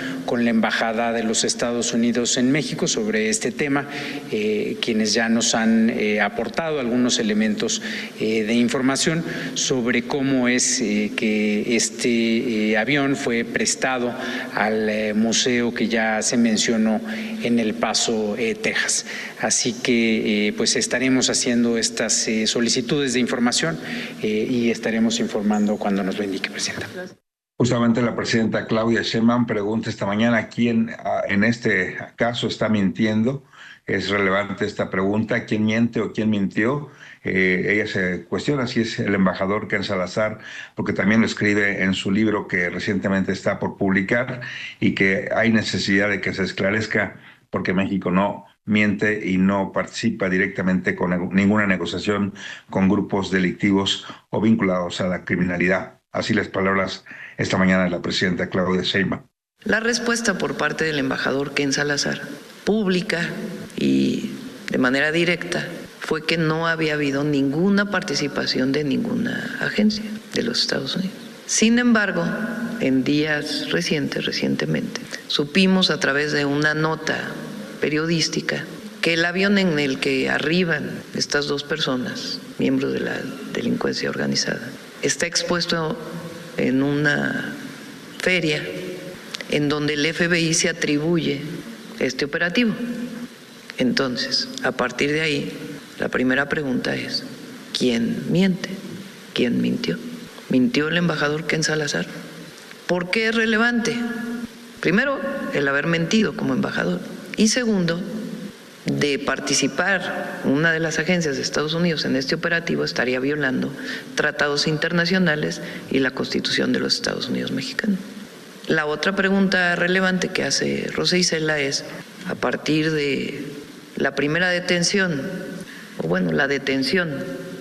la Embajada de los Estados Unidos en México sobre este tema, eh, quienes ya nos han eh, aportado algunos elementos eh, de información sobre cómo es eh, que este eh, avión fue prestado al eh, museo que ya se mencionó en El Paso, eh, Texas. Así que eh, pues estaremos haciendo estas eh, solicitudes de información eh, y estaremos informando cuando nos lo indique, Presidenta. Justamente la presidenta Claudia Sheinbaum pregunta esta mañana quién en este caso está mintiendo. Es relevante esta pregunta, ¿quién miente o quién mintió? Eh, ella se cuestiona si es el embajador Ken Salazar, porque también lo escribe en su libro que recientemente está por publicar y que hay necesidad de que se esclarezca porque México no miente y no participa directamente con ninguna negociación con grupos delictivos o vinculados a la criminalidad. Así las palabras esta mañana de la presidenta Claudia Sheinbaum. La respuesta por parte del embajador Ken Salazar, pública y de manera directa, fue que no había habido ninguna participación de ninguna agencia de los Estados Unidos. Sin embargo, en días recientes, recientemente, supimos a través de una nota periodística que el avión en el que arriban estas dos personas, miembros de la delincuencia organizada, está expuesto en una feria en donde el F B I se atribuye este operativo. Entonces, a partir de ahí, la primera pregunta es, ¿quién miente? ¿Quién mintió? ¿Mintió el embajador Ken Salazar? ¿Por qué es relevante? Primero, el haber mentido como embajador. Y segundo, de participar una de las agencias de Estados Unidos en este operativo estaría violando tratados internacionales y la Constitución de los Estados Unidos mexicanos. La otra pregunta relevante que hace Rosa Isela es, a partir de la primera detención, o bueno, la detención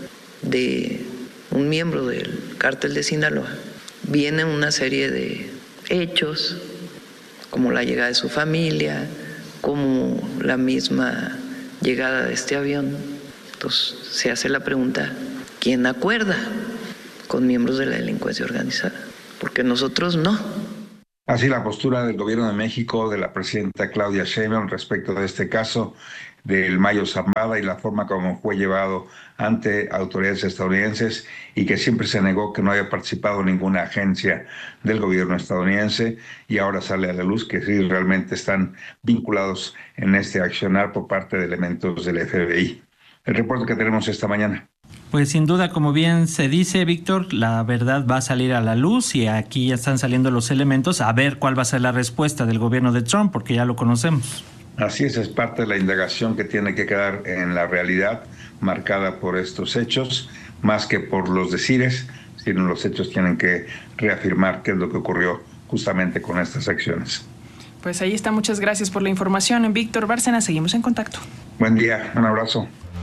de un miembro del cártel de Sinaloa, viene una serie de hechos, como la llegada de su familia, como la misma llegada de este avión. Entonces se hace la pregunta, ¿quién acuerda con miembros de la delincuencia organizada? Porque nosotros no. Así la postura del gobierno de México, de la presidenta Claudia Sheinbaum respecto de este caso del Mayo Zambada y la forma como fue llevado ante autoridades estadounidenses y que siempre se negó que no haya participado ninguna agencia del gobierno estadounidense, y ahora sale a la luz que sí realmente están vinculados en este accionar por parte de elementos del F B I. El reporte que tenemos esta mañana. Pues sin duda, como bien se dice, Víctor, la verdad va a salir a la luz y aquí ya están saliendo los elementos a ver cuál va a ser la respuesta del gobierno de Trump, porque ya lo conocemos. Así es, es parte de la indagación que tiene que quedar en la realidad marcada por estos hechos, más que por los decires, sino los hechos tienen que reafirmar qué es lo que ocurrió justamente con estas acciones. Pues ahí está, muchas gracias por la información. Víctor Bárcena, seguimos en contacto. Buen día, un abrazo.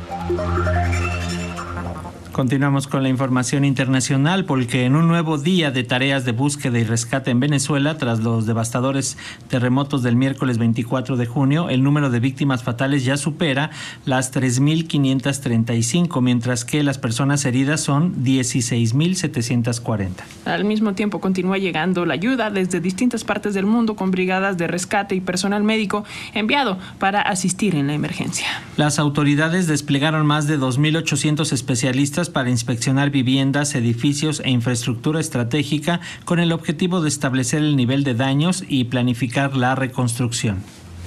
Continuamos con la información internacional porque en un nuevo día de tareas de búsqueda y rescate en Venezuela, tras los devastadores terremotos del miércoles veinticuatro de junio, el número de víctimas fatales ya supera las tres mil quinientas treinta y cinco, mientras que las personas heridas son dieciséis mil setecientas cuarenta. Al mismo tiempo continúa llegando la ayuda desde distintas partes del mundo con brigadas de rescate y personal médico enviado para asistir en la emergencia. Las autoridades desplegaron más de dos mil ochocientos especialistas para inspeccionar viviendas, edificios e infraestructura estratégica con el objetivo de establecer el nivel de daños y planificar la reconstrucción.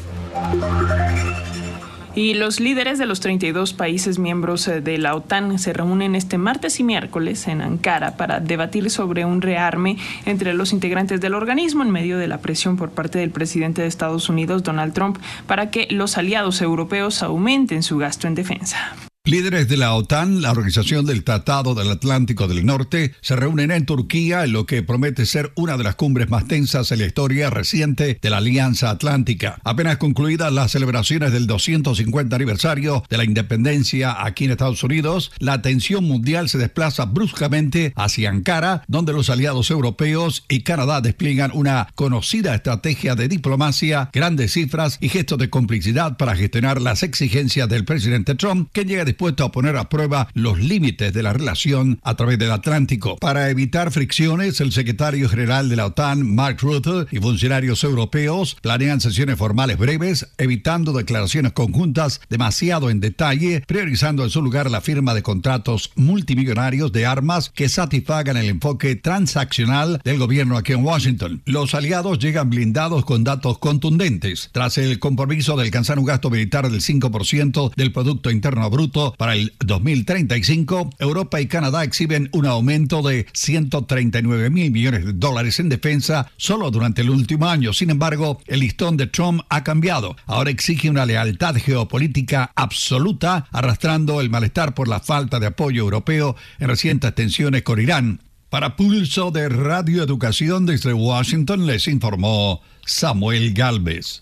Y los líderes de los treinta y dos países miembros de la OTAN se reúnen este martes y miércoles en Ankara para debatir sobre un rearme entre los integrantes del organismo en medio de la presión por parte del presidente de Estados Unidos, Donald Trump, para que los aliados europeos aumenten su gasto en defensa. Líderes de la OTAN, la Organización del Tratado del Atlántico del Norte, se reúnen en Turquía en lo que promete ser una de las cumbres más tensas en la historia reciente de la Alianza Atlántica. Apenas concluidas las celebraciones del doscientos cincuenta aniversario de la independencia aquí en Estados Unidos, la atención mundial se desplaza bruscamente hacia Ankara, donde los aliados europeos y Canadá despliegan una conocida estrategia de diplomacia, grandes cifras y gestos de complicidad para gestionar las exigencias del presidente Trump, que llega dispuesto a poner a prueba los límites de la relación a través del Atlántico. Para evitar fricciones, el secretario general de la OTAN, Mark Rutte, y funcionarios europeos planean sesiones formales breves, evitando declaraciones conjuntas demasiado en detalle, priorizando en su lugar la firma de contratos multimillonarios de armas que satisfagan el enfoque transaccional del gobierno aquí en Washington. Los aliados llegan blindados con datos contundentes. Tras el compromiso de alcanzar un gasto militar del cinco por ciento del Producto Interno Bruto para el dos mil treinta y cinco, Europa y Canadá exhiben un aumento de ciento treinta y nueve mil millones de dólares en defensa solo durante el último año. Sin embargo, el listón de Trump ha cambiado. Ahora exige una lealtad geopolítica absoluta, arrastrando el malestar por la falta de apoyo europeo en recientes tensiones con Irán. Para Pulso de Radio Educación desde Washington les informó Samuel Gálvez.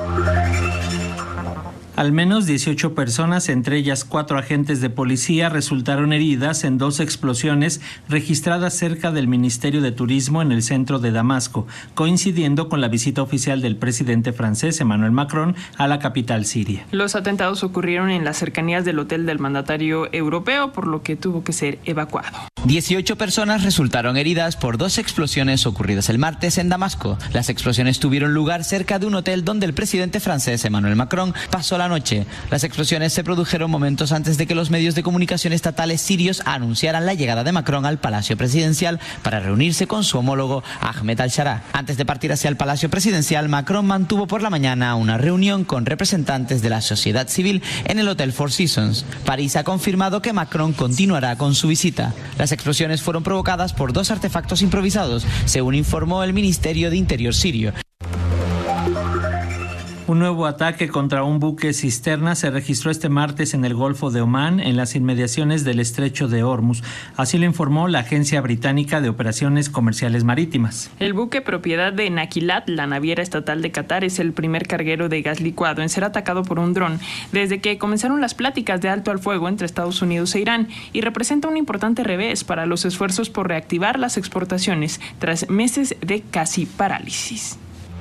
Al menos dieciocho personas, entre ellas cuatro agentes de policía, resultaron heridas en dos explosiones registradas cerca del Ministerio de Turismo en el centro de Damasco, coincidiendo con la visita oficial del presidente francés Emmanuel Macron a la capital siria. Los atentados ocurrieron en las cercanías del hotel del mandatario europeo, por lo que tuvo que ser evacuado. dieciocho personas resultaron heridas por dos explosiones ocurridas el martes en Damasco. Las explosiones tuvieron lugar cerca de un hotel donde el presidente francés Emmanuel Macron pasó la noche. Las explosiones se produjeron momentos antes de que los medios de comunicación estatales sirios anunciaran la llegada de Macron al Palacio Presidencial para reunirse con su homólogo Ahmed al-Sharaa. Antes de partir hacia el Palacio Presidencial, Macron mantuvo por la mañana una reunión con representantes de la sociedad civil en el Hotel Four Seasons. París ha confirmado que Macron continuará con su visita. Las explosiones fueron provocadas por dos artefactos improvisados, según informó el Ministerio de Interior sirio. Un nuevo ataque contra un buque cisterna se registró este martes en el Golfo de Omán, en las inmediaciones del Estrecho de Hormuz. Así lo informó la Agencia Británica de Operaciones Comerciales Marítimas. El buque, propiedad de Nakilat, la naviera estatal de Qatar, es el primer carguero de gas licuado en ser atacado por un dron desde que comenzaron las pláticas de alto al fuego entre Estados Unidos e Irán, y representa un importante revés para los esfuerzos por reactivar las exportaciones tras meses de casi parálisis.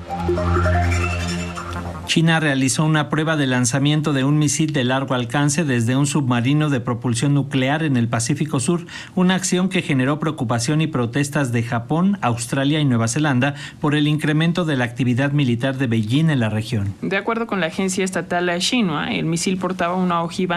China realizó una prueba de lanzamiento de un misil de largo alcance desde un submarino de propulsión nuclear en el Pacífico Sur, una acción que generó preocupación y protestas de Japón, Australia y Nueva Zelanda por el incremento de la actividad militar de Beijing en la región. De acuerdo con la agencia estatal Xinhua, el misil portaba una ojiva